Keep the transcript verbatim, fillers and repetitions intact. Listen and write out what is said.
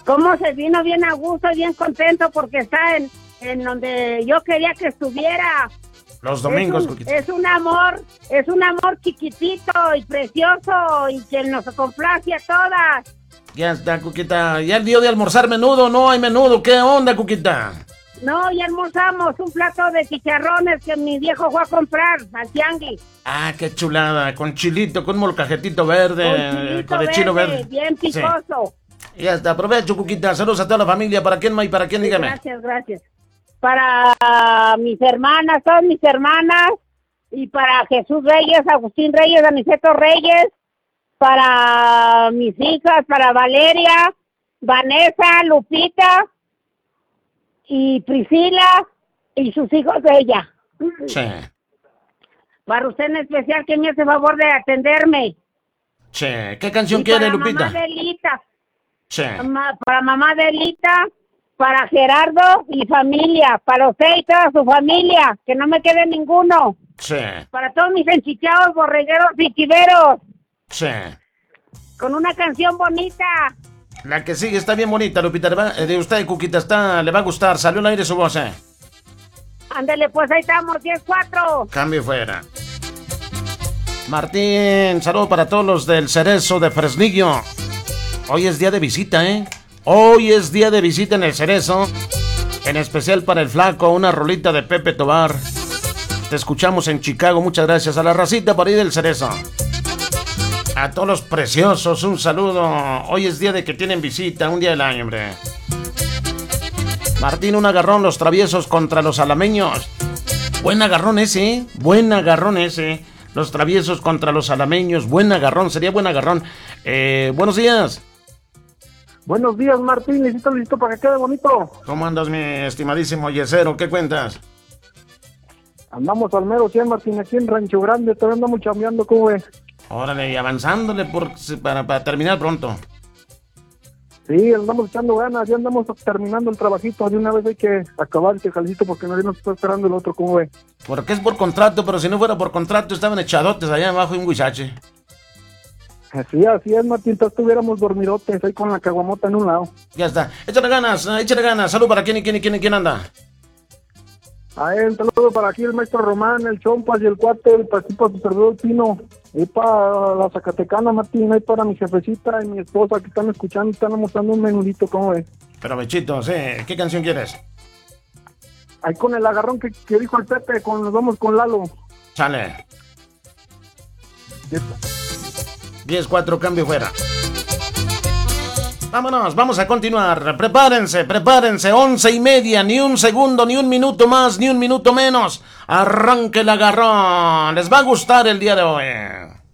¿Cómo se vino bien a gusto, bien contento porque está en, en donde yo quería que estuviera? Los domingos, es un, Cuquita. Es un amor, es un amor chiquitito y precioso y que nos complace a todas. Ya está, Cuquita. Ya el día de almorzar menudo, no hay menudo. ¿Qué onda, Cuquita? No, ya almorzamos un plato de chicharrones que mi viejo fue a comprar al tianguis. Ah, qué chulada. Con chilito, con molcajetito verde. Con chilito con de verde, chilo verde. bien picoso. Sí. Ya está, aprovecho, Cuquita. Saludos a toda la familia. ¿Para quién, May? ¿Para quién? Dígame. Gracias, gracias. Para mis hermanas, todas mis hermanas. Y para Jesús Reyes, Agustín Reyes, Aniceto Reyes. Para mis hijas, para Valeria, Vanessa, Lupita y Priscila y sus hijos de ella. Sí. Para usted en especial que me hace favor de atenderme. Sí. ¿Qué canción y quiere, para Lupita? Mamá Delita. Sí. Ma, para mamá Delita, para Gerardo y familia, para usted y toda su familia, que no me quede ninguno. Sí. Para todos mis enchichados, borregueros y chiveros. Sí. Con una canción bonita. La que sigue está bien bonita, Lupita. Va, de usted, Cuquita, está, le va a gustar. Salió al aire su voz, ¿eh? Ándale, pues ahí estamos, diez cuatro. Cambio fuera. Martín, saludo para todos los del Cerezo de Fresnillo. Hoy es día de visita, ¿eh? Hoy es día de visita en el Cerezo. En especial para el Flaco, una rolita de Pepe Tobar. Te escuchamos en Chicago, muchas gracias. A la racita por ahí del Cerezo. A todos los preciosos, un saludo. Hoy es día de que tienen visita, un día del año, hombre. Martín, un agarrón, los traviesos contra los alameños. Buen agarrón ese, ¿eh? Buen agarrón ese. Los traviesos contra los alameños. Buen agarrón, sería buen agarrón. Eh, buenos días. Buenos días, Martín. ¿Listo, listo para que quede bonito? ¿Cómo andas, mi estimadísimo yesero? ¿Qué cuentas? Andamos al mero cien, Martín, aquí en Rancho Grande. Todavía andamos chambeando, ¿cómo ves? Órale, y avanzándole por, para, para terminar pronto. Sí, andamos echando ganas, ya andamos terminando el trabajito. De una vez hay que acabar este jalecito porque nadie nos está esperando el otro, ¿cómo ves? Porque es por contrato, pero si no fuera por contrato estaban echadotes allá abajo en Huizache. Así, así es, Martín, todos tuviéramos dormidotes ahí con la caguamota en un lado. Ya está, échale ganas, échale ganas. Salud para quién y quién y quién y quién anda. A él, saludo para aquí el maestro Román, el Chompas y el cuate, el para su servidor Pino. Y para la Zacatecana, Martín, ahí para mi jefecita y mi esposa que están escuchando, están mostrando un menudito, ¿cómo ves? Pero Bechito, sí, ¿qué canción quieres? Ahí con el agarrón que, que dijo el Pepe, con, nos vamos con Lalo. Sale. diez cuatro, cambio fuera. Vámonos, vamos a continuar. Prepárense, prepárense. Once y media, ni un segundo, ni un minuto más, ni un minuto menos. Arranque el agarrón. Les va a gustar el día de hoy.